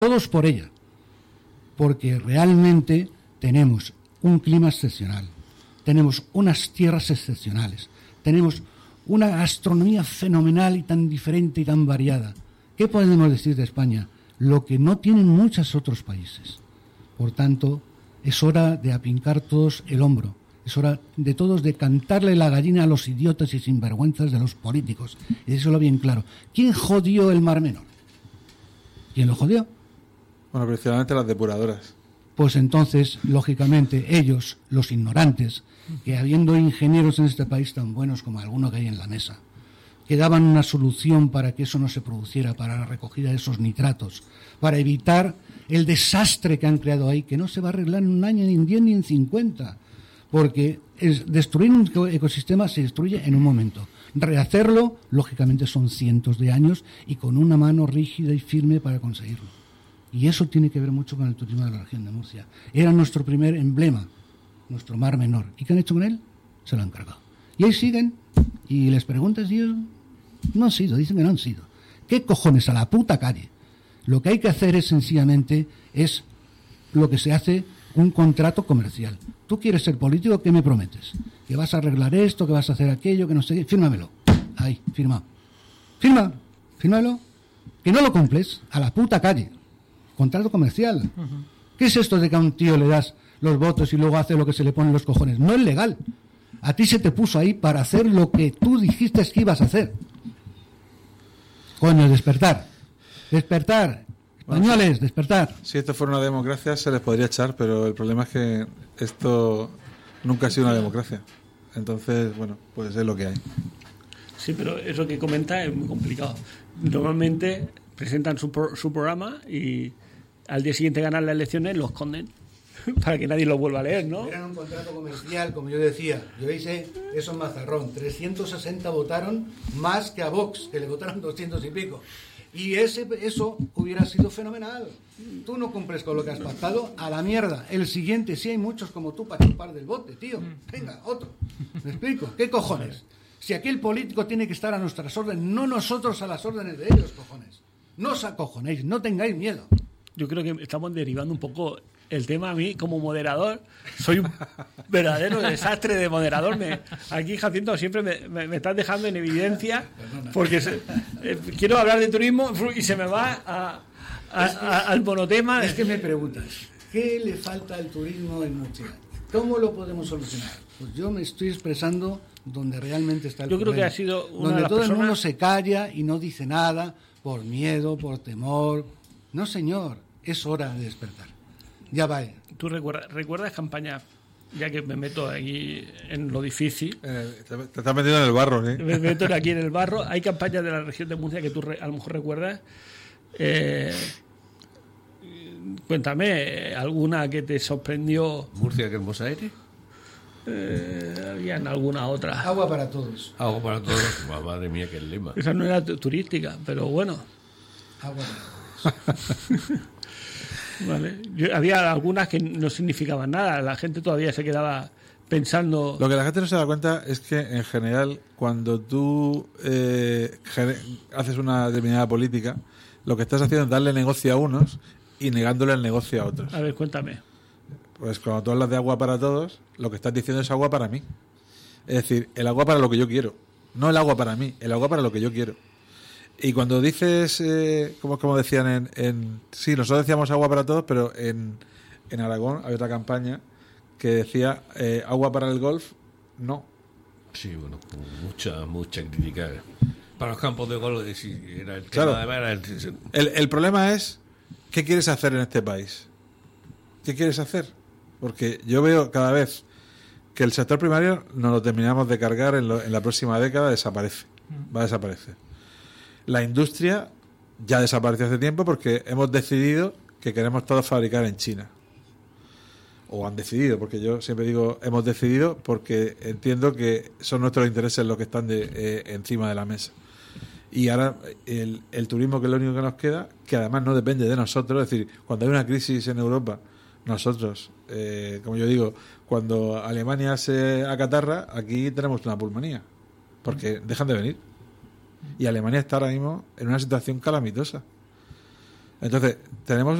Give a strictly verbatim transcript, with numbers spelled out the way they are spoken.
todos por ella, porque realmente tenemos un clima excepcional, tenemos unas tierras excepcionales, tenemos una gastronomía fenomenal y tan diferente y tan variada. ¿Qué podemos decir de España? Lo que no tienen muchos otros países. Por tanto, es hora de apincar todos el hombro. Es hora de todos de cantarle la gallina a los idiotas y sinvergüenzas de los políticos. Y díselo bien claro. ¿Quién jodió el Mar Menor? ¿Quién lo jodió? Bueno, precisamente las depuradoras. Pues entonces, lógicamente, ellos, los ignorantes, que habiendo ingenieros en este país tan buenos como alguno que hay en la mesa, que daban una solución para que eso no se produciera, para la recogida de esos nitratos, para evitar el desastre que han creado ahí, que no se va a arreglar en un año, ni en diez, ni en cincuenta, porque es, destruir un ecosistema se destruye en un momento. Rehacerlo, lógicamente, son cientos de años y con una mano rígida y firme para conseguirlo. Y eso tiene que ver mucho con el turismo de la región de Murcia. Era nuestro primer emblema, nuestro Mar Menor. ¿Y qué han hecho con él? Se lo han cargado. Y ahí siguen. Y les preguntas, y ellos no han sido, dicen que no han sido. ¿Qué cojones? A la puta calle. Lo que hay que hacer es sencillamente, es lo que se hace, un contrato comercial. Tú quieres ser político, ¿qué me prometes? Que vas a arreglar esto, que vas a hacer aquello, que no sé qué. Fírmamelo. Ahí, firma. Firma. Fírmalo. Que no lo cumples, a la puta calle. Contrato comercial. Uh-huh. ¿Qué es esto de que a un tío le das los votos y luego hace lo que se le pone en los cojones? No es legal. A ti se te puso ahí para hacer lo que tú dijiste que ibas a hacer. Coño, despertar. Despertar. Españoles, bueno, despertar. Si esto fuera una democracia se les podría echar, pero el problema es que esto nunca ha sido una democracia. Entonces, bueno, pues es lo que hay. Sí, pero eso que comenta es muy complicado. Normalmente presentan su, pro, su programa y al día siguiente ganan las elecciones, lo esconden para que nadie lo vuelva a leer, ¿no? Era un contrato comercial, como yo decía. Yo hice eso en Mazarrón. trescientos sesenta votaron más que a Vox, que le votaron doscientos y pico. Y ese eso hubiera sido fenomenal. Tú no cumples con lo que has pactado, a la mierda. El siguiente, si hay muchos como tú para chupar del bote, tío. Venga, otro. ¿Me explico? ¿Qué cojones? Si aquí el político tiene que estar a nuestras órdenes, no nosotros a las órdenes de ellos, cojones. No os acojonéis, no tengáis miedo. Yo creo que estamos derivando un poco el tema. A mí, como moderador, soy un verdadero desastre de moderador. Me, aquí, Jacinto, siempre me, me, me estás dejando en evidencia porque se, eh, quiero hablar de turismo y se me va a, a, es que, a, al monotema. Es que me preguntas, ¿qué le falta al turismo en Murcia? ¿Cómo lo podemos solucionar? Pues yo me estoy expresando donde realmente está el yo problema. Creo que ha sido una donde de las todo personas... el mundo se calla y no dice nada por miedo, por temor. No, señor, es hora de despertar. Ya va. ¿Tú recuerdas, recuerdas campañas, ya que me meto aquí en lo difícil? Eh, te, te estás metiendo en el barro, ¿eh? Me meto aquí en el barro. Hay campañas de la región de Murcia que tú re, a lo mejor recuerdas. Eh, cuéntame, ¿alguna que te sorprendió? ¿Murcia que en Buenos Aires? Eh, habían alguna otra. Agua para todos. Agua para todos. Madre mía, qué lema. Esa no era turística, pero bueno. Agua para todos. Vale. Yo, había algunas que no significaban nada. La gente todavía se quedaba pensando. Lo que la gente no se da cuenta es que, en general, cuando tú eh, haces una determinada política, lo que estás haciendo es darle negocio a unos y negándole el negocio a otros. A ver, cuéntame. Pues cuando tú hablas de agua para todos, lo que estás diciendo es agua para mí. Es decir, el agua para lo que yo quiero. No el agua para mí, el agua para lo que yo quiero. Y cuando dices, eh, como, como decían en, en... Sí, nosotros decíamos agua para todos, pero en, en Aragón hay otra campaña que decía eh, agua para el golf, no. Sí, bueno, mucha, mucha crítica. Para los campos de golf, sí, era el claro. tema de... El, el, el problema es, ¿qué quieres hacer en este país? ¿Qué quieres hacer? Porque yo veo cada vez que el sector primario nos lo terminamos de cargar en, lo, en la próxima década, desaparece. Va a desaparecer. La industria ya desapareció hace tiempo porque hemos decidido que queremos todos fabricar en China. O han decidido, porque yo siempre digo hemos decidido porque entiendo que son nuestros intereses los que están de, eh, encima de la mesa. Y ahora el, el turismo, que es lo único que nos queda, que además no depende de nosotros, es decir, cuando hay una crisis en Europa, nosotros, eh, como yo digo, cuando Alemania se acatarra, aquí tenemos una pulmonía, porque dejan de venir. Y Alemania está ahora mismo en una situación calamitosa. Entonces, tenemos